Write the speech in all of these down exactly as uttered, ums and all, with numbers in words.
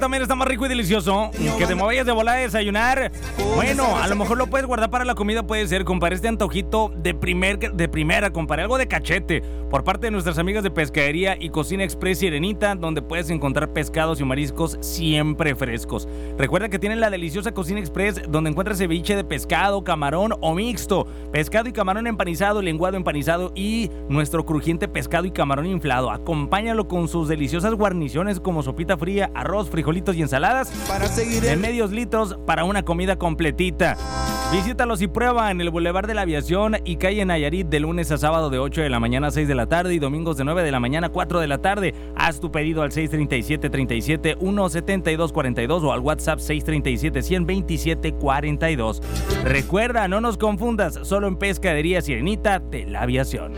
También está más rico y delicioso que te vayas de volada a desayunar. Bueno, a lo mejor lo puedes guardar para la comida, puede ser, compadre, este antojito de, primer, de primera, compadre, algo de cachete, por parte de nuestras amigas de Pescadería y Cocina Express Sirenita, donde puedes encontrar pescados y mariscos siempre frescos. Recuerda que tienen la deliciosa Cocina Express, donde encuentras ceviche de pescado, camarón o mixto, pescado y camarón empanizado, lenguado empanizado y nuestro crujiente pescado y camarón inflado. Acompáñalo con sus deliciosas guarniciones como sopita fría, arroz, frijolitos y ensaladas para seguir de medios litros para una comida completita. Visítalos y prueba en el Boulevard de la Aviación y calle Nayarit de lunes a sábado de ocho de la mañana a seis de la tarde y domingos de nueve de la mañana a cuatro de la tarde. Haz tu pedido al seis treinta y siete, treinta y siete, uno setenta y dos cuarenta y dos o al WhatsApp seis treinta y siete, cien veintisiete cuarenta y dos. Recuerda, no nos confundas, solo en Pescadería Sirenita de la Aviación.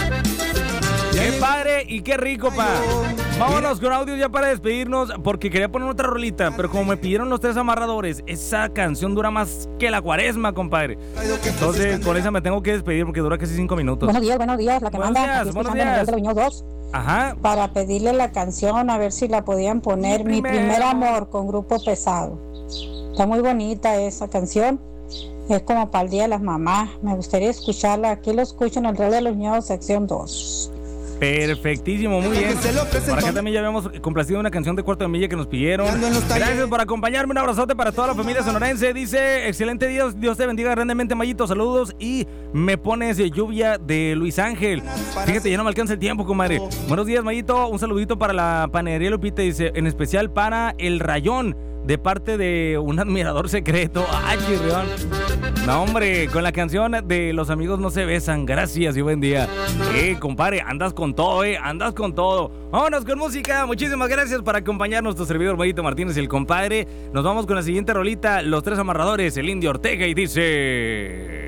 ¡Qué padre y qué rico, pa! Vámonos con audio ya para despedirnos, porque quería poner otra rolita, pero como me pidieron los tres amarradores, esa canción dura más que la cuaresma, compadre. Entonces, con esa me tengo que despedir porque dura casi cinco minutos. Buenos días, buenos días, la que buenos manda. Días, buenos días. De Loño dos, Ajá. para pedirle la canción, a ver si la podían poner, Mi primer, Mi primer amor, con Grupo Pesado. Está muy bonita esa canción. Es como para el Día de las Mamás. Me gustaría escucharla. Aquí lo escucho en el Rey de los Ños, sección dos. Perfectísimo, muy bien. Por acá también ya habíamos complacido una canción de Cuarto de Milla que nos pidieron. Gracias por acompañarme, un abrazote para toda la familia sonorense. Dice, excelente día, Dios te bendiga grandemente, Mayito, saludos. Y me pones de lluvia de Luis Ángel. Fíjate, ya no me alcanza el tiempo, comadre. Buenos días, Mayito, un saludito para la panadería Lupita, dice, en especial para el Rayón, de parte de un admirador secreto. Ay, chirrión. No, hombre, con la canción de Los amigos no se besan. Gracias y buen día. Eh, compadre, andas con todo, eh, andas con todo. Vámonos con música. Muchísimas gracias por acompañarnos, tu servidor Mayito Martínez y el compadre. Nos vamos con la siguiente rolita, Los Tres Amarradores, el Indio Ortega, y dice...